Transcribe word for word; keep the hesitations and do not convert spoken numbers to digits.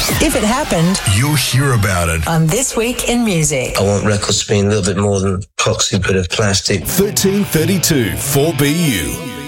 If it happened, you'll hear about it on This Week in Music. I want records to be a little bit more than a proxy bit of plastic. thirteen thirty-two four B U.